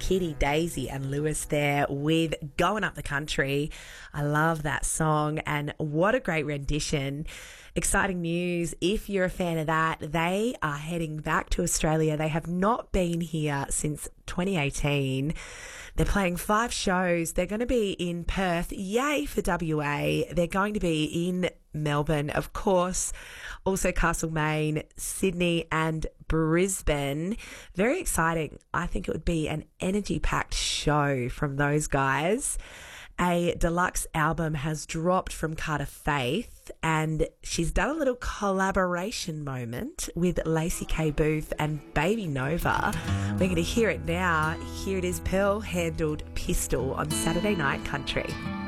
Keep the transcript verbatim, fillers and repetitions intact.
Kitty, Daisy and Lewis there with Going Up the Country. I love that song and what a great rendition. Exciting news, if you're a fan of that, they are heading back to Australia. They have not been here since twenty eighteen. They're playing five shows. They're going to be in Perth, yay for W A. They're going to be in Melbourne, of course, also Castlemaine, Sydney and Brisbane. Very exciting. I think it would be an energy-packed show from those guys. A deluxe album has dropped from Carter Faith, and she's done a little collaboration moment with Lacey K. Booth and Baby Nova. We're going to hear it now. Here it is, Pearl Handled Pistol on Saturday Night Country.